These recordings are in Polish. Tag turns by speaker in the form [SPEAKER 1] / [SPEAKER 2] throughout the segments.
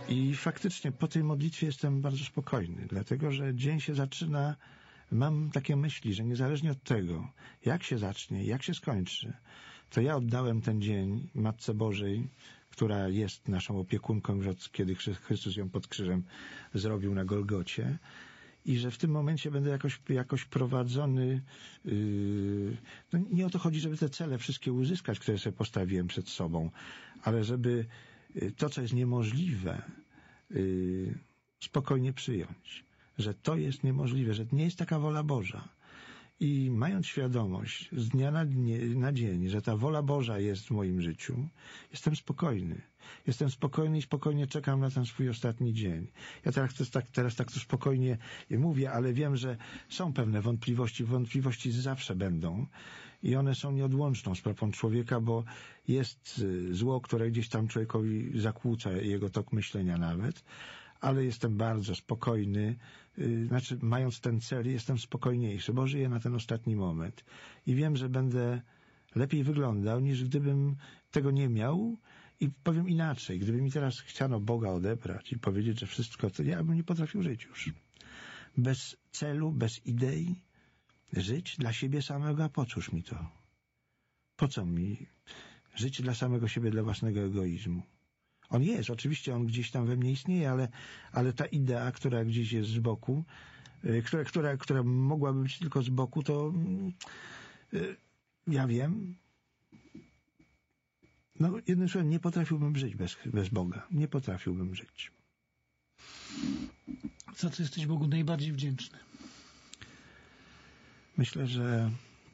[SPEAKER 1] I faktycznie po tej modlitwie jestem bardzo spokojny, dlatego że dzień się zaczyna, mam takie myśli, że niezależnie od tego, jak się zacznie, jak się skończy, to ja oddałem ten dzień Matce Bożej, która jest naszą opiekunką już od kiedy Chrystus ją pod krzyżem zrobił na Golgocie, i że w tym momencie będę jakoś prowadzony. No nie o to chodzi, żeby te cele wszystkie uzyskać, które sobie postawiłem przed sobą, ale żeby to, co jest niemożliwe, spokojnie przyjąć. Że to jest niemożliwe, że nie jest taka wola Boża. I mając świadomość z dnia na dzień, że ta wola Boża jest w moim życiu, jestem spokojny. Jestem spokojny i spokojnie czekam na ten swój ostatni dzień. Ja teraz tak to spokojnie mówię, ale wiem, że są pewne wątpliwości. Wątpliwości zawsze będą i one są nieodłączną sprawą człowieka, bo jest zło, które gdzieś tam człowiekowi zakłóca jego tok myślenia nawet, ale jestem bardzo spokojny, mając ten cel, jestem spokojniejszy, bo żyję na ten ostatni moment i wiem, że będę lepiej wyglądał, niż gdybym tego nie miał. I powiem inaczej, gdyby mi teraz chciano Boga odebrać i powiedzieć, że wszystko, to ja bym nie potrafił żyć już. Bez celu, bez idei, żyć dla siebie samego, a po cóż mi to? Po co mi żyć dla samego siebie, dla własnego egoizmu? On jest, oczywiście on gdzieś tam we mnie istnieje, ale ta idea, która gdzieś jest z boku, która mogłaby być tylko z boku, to ja wiem, no jednym słowem, nie potrafiłbym żyć bez Boga. Nie potrafiłbym żyć.
[SPEAKER 2] Za co jesteś Bogu najbardziej wdzięczny?
[SPEAKER 1] Myślę, że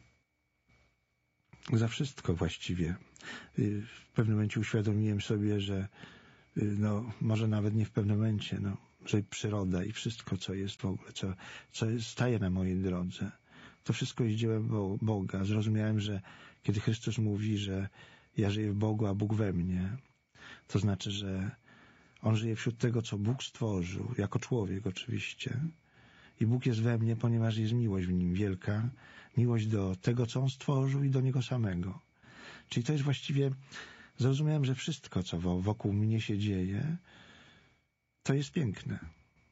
[SPEAKER 1] za wszystko właściwie. W pewnym momencie uświadomiłem sobie, że może nawet nie w pewnym momencie, że przyroda i wszystko, co jest w ogóle, co staje na mojej drodze, to wszystko jest dziełem Boga. Zrozumiałem, że kiedy Chrystus mówi, że ja żyję w Bogu, a Bóg we mnie, to znaczy, że On żyje wśród tego, co Bóg stworzył, jako człowiek oczywiście. I Bóg jest we mnie, ponieważ jest miłość w Nim wielka, miłość do tego, co On stworzył i do Niego samego. Czyli to jest właściwie, zrozumiałem, że wszystko, co wokół mnie się dzieje, to jest piękne.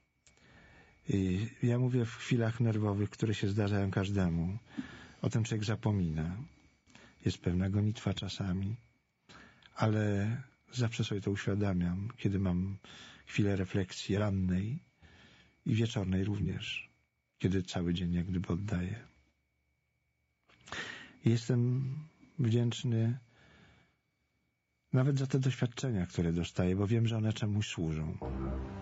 [SPEAKER 1] I ja mówię w chwilach nerwowych, które się zdarzają każdemu. O tym człowiek zapomina. Jest pewna gonitwa czasami, ale zawsze sobie to uświadamiam, kiedy mam chwilę refleksji rannej i wieczornej również, kiedy cały dzień jak gdyby oddaję. Jestem wdzięczny nawet za te doświadczenia, które dostaję, bo wiem, że one czemuś służą.